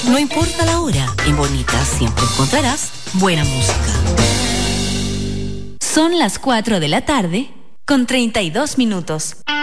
No importa la hora, en Bonita siempre encontrarás buena música. Son las 4 de la tarde con 32 minutos.